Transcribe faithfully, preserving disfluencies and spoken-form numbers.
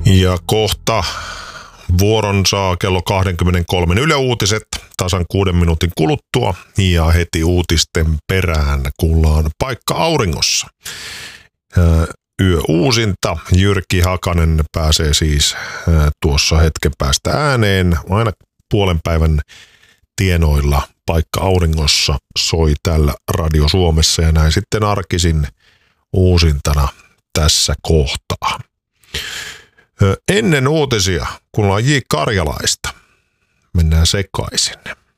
Ja kohta vuoron saa kello kaksikymmentäkolme Yle Uutiset tasan kuuden minuutin kuluttua ja heti uutisten perään kuullaan Paikka auringossa. Yö uusinta. Jyrki Hakanen pääsee siis tuossa hetken päästä ääneen. Aina puolen päivän tienoilla Paikka auringossa soi tällä Radio Suomessa ja näin sitten arkisin uusintana tässä kohtaa. Ennen uutisia kuullaan J. Karjalaista. Mennään sekaisin.